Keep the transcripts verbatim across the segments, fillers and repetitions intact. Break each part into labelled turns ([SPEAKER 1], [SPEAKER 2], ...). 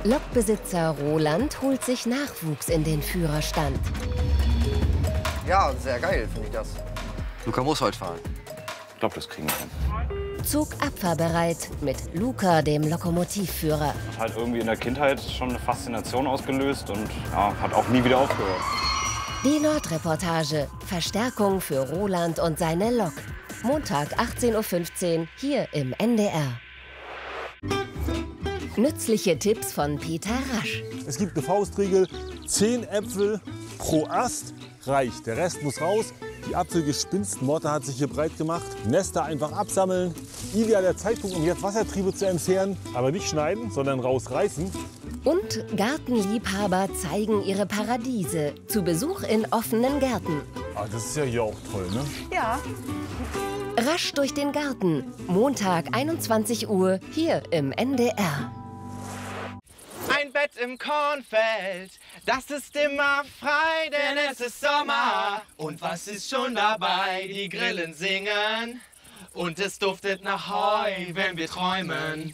[SPEAKER 1] Lokbesitzer Roland holt sich Nachwuchs in den Führerstand.
[SPEAKER 2] Ja, sehr geil finde ich das.
[SPEAKER 3] Luca muss heute fahren.
[SPEAKER 4] Ich glaube, das kriegen wir hin.
[SPEAKER 1] Zug abfahrbereit mit Luca, dem Lokomotivführer.
[SPEAKER 4] Hat halt irgendwie in der Kindheit schon eine Faszination ausgelöst und ja, hat auch nie wieder aufgehört.
[SPEAKER 1] Die Nordreportage. Verstärkung für Roland und seine Lok. Montag achtzehn Uhr fünfzehn hier im N D R. Nützliche Tipps von Peter Rasch.
[SPEAKER 5] Es gibt eine Faustregel, zehn Äpfel pro Ast reicht. Der Rest muss raus. Die Apfelgespinstmotte hat sich hier breit gemacht. Nester einfach absammeln. Idealer Zeitpunkt, um jetzt Wassertriebe zu entfernen. Aber nicht schneiden, sondern rausreißen.
[SPEAKER 1] Und Gartenliebhaber zeigen ihre Paradiese. Zu Besuch in offenen Gärten.
[SPEAKER 5] Ah, das ist ja hier auch toll, ne?
[SPEAKER 6] Ja.
[SPEAKER 1] Rasch durch den Garten. Montag einundzwanzig Uhr hier im N D R.
[SPEAKER 7] Ein Bett im Kornfeld, das ist immer frei, denn es ist Sommer. Und was ist schon dabei? Die Grillen singen und es duftet nach Heu, wenn wir träumen.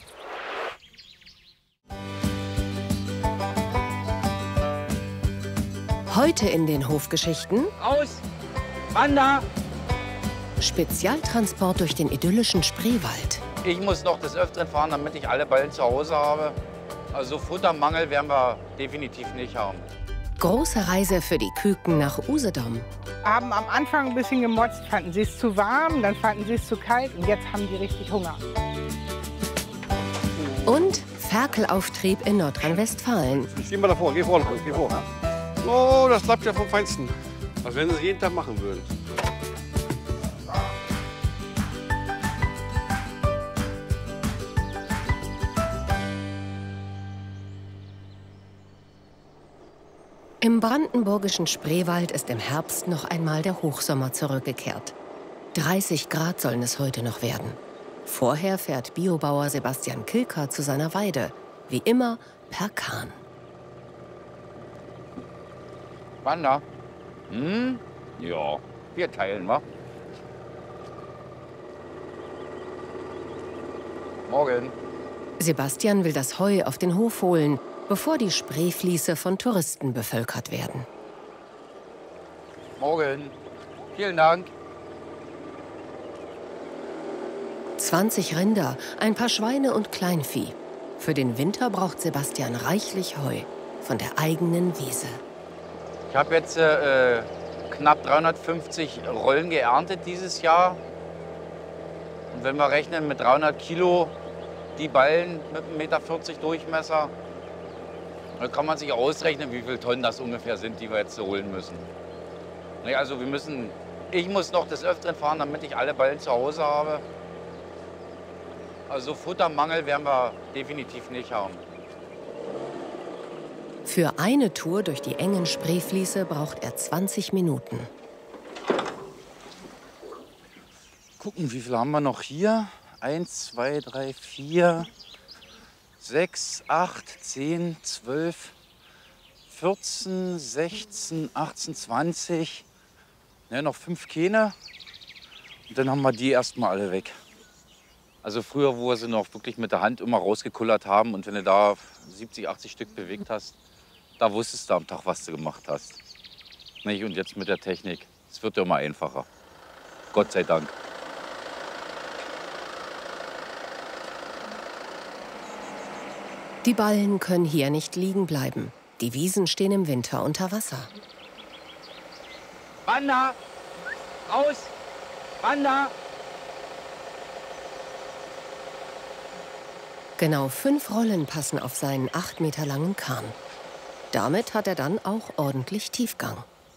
[SPEAKER 1] Heute in den Hofgeschichten.
[SPEAKER 7] Aus! Wander!
[SPEAKER 1] Spezialtransport durch den idyllischen Spreewald.
[SPEAKER 8] Ich muss noch des Öfteren fahren, damit ich alle Ballen zu Hause habe. Also Futtermangel werden wir definitiv nicht haben.
[SPEAKER 1] Große Reise für die Küken nach Usedom.
[SPEAKER 6] Haben am Anfang ein bisschen gemotzt, fanden sie es zu warm, dann fanden sie es zu kalt und jetzt haben die richtig Hunger.
[SPEAKER 1] Und Ferkelauftrieb in Nordrhein-Westfalen.
[SPEAKER 3] Geh mal davor, geh vor, geh vor. Oh, das klappt ja vom Feinsten. Als wenn sie es jeden Tag machen würden.
[SPEAKER 1] Im brandenburgischen Spreewald ist im Herbst noch einmal der Hochsommer zurückgekehrt. dreißig Grad sollen es heute noch werden. Vorher fährt Biobauer Sebastian Kilker zu seiner Weide. Wie immer per Kahn.
[SPEAKER 8] Wanda? Hm? Ja, wir teilen, wa? Morgen.
[SPEAKER 1] Sebastian will das Heu auf den Hof holen, bevor die Spreefließe von Touristen bevölkert werden.
[SPEAKER 8] Morgen. Vielen Dank.
[SPEAKER 1] zwanzig Rinder, ein paar Schweine und Kleinvieh. Für den Winter braucht Sebastian reichlich Heu von der eigenen Wiese.
[SPEAKER 8] Ich habe jetzt äh, knapp dreihundertfünfzig Rollen geerntet dieses Jahr. Und wenn wir rechnen mit dreihundert Kilo, die Ballen mit einem Meter vierzig Durchmesser, dann kann man sich ausrechnen, wie viele Tonnen das ungefähr sind, die wir jetzt holen müssen. Nee, also wir müssen, ich muss noch des Öfteren fahren, damit ich alle Ballen zu Hause habe. Also Futtermangel werden wir definitiv nicht haben.
[SPEAKER 1] Für eine Tour durch die engen Spreefließe braucht er zwanzig Minuten.
[SPEAKER 8] Gucken, wie viel haben wir noch hier? Eins, zwei, drei, vier, sechs, acht, zehn, zwölf, vierzehn, sechzehn, achtzehn, zwanzig. Ne, noch fünf Kähne. Und dann haben wir die erstmal alle weg. Also früher, wo wir sie noch wirklich mit der Hand immer rausgekullert haben und wenn du da siebzig, achtzig Stück bewegt hast, da wusstest du am Tag, was du gemacht hast. Nicht? Und jetzt mit der Technik, es wird ja immer einfacher. Gott sei Dank.
[SPEAKER 1] Die Ballen können hier nicht liegen bleiben. Die Wiesen stehen im Winter unter Wasser.
[SPEAKER 7] Wander! Raus! Wander!
[SPEAKER 1] Genau fünf Rollen passen auf seinen acht Meter langen Kahn. Damit hat er dann auch ordentlich Tiefgang.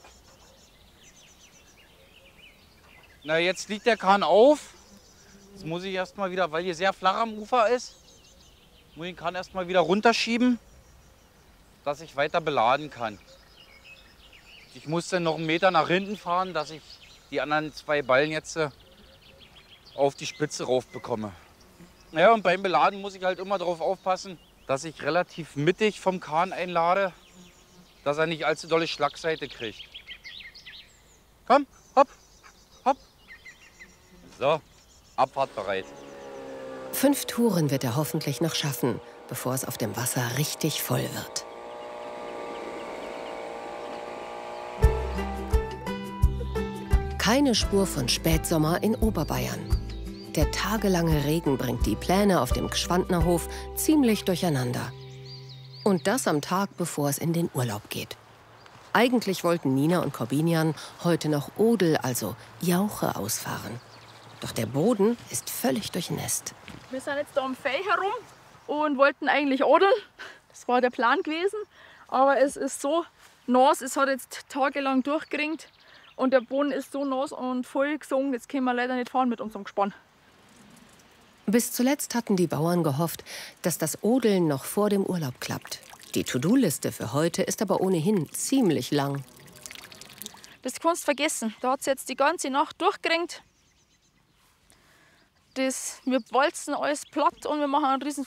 [SPEAKER 8] Na, jetzt liegt der Kahn auf. Jetzt muss ich erst mal wieder, weil hier sehr flach am Ufer ist, muss ich den Kahn erst mal wieder runterschieben, dass ich weiter beladen kann. Ich muss dann noch einen Meter nach hinten fahren, dass ich die anderen zwei Ballen jetzt auf die Spitze rauf bekomme. Ja, und beim Beladen muss ich halt immer darauf aufpassen, dass ich relativ mittig vom Kahn einlade, dass er nicht allzu dolle Schlagseite kriegt. Komm, hopp, hopp. So, Abfahrt bereit.
[SPEAKER 1] Fünf Touren wird er hoffentlich noch schaffen, bevor es auf dem Wasser richtig voll wird. Keine Spur von Spätsommer in Oberbayern. Der tagelange Regen bringt die Pläne auf dem Gschwandnerhof ziemlich durcheinander. Und das am Tag, bevor es in den Urlaub geht. Eigentlich wollten Nina und Korbinian heute noch Odel, also Jauche, ausfahren. Doch der Boden ist völlig durchnässt.
[SPEAKER 9] Wir sind jetzt da am Fei herum und wollten eigentlich Odel. Das war der Plan gewesen. Aber es ist so nass, es hat jetzt tagelang durchgeringt. Und der Boden ist so nass und voll gesungen, jetzt können wir leider nicht fahren mit unserem Gespann.
[SPEAKER 1] Bis zuletzt hatten die Bauern gehofft, dass das Odeln noch vor dem Urlaub klappt. Die To-Do-Liste für heute ist aber ohnehin ziemlich lang.
[SPEAKER 9] Das kannst du vergessen. Da hat es jetzt die ganze Nacht durchgeringt. Das, wir walzen alles platt und wir machen einen riesen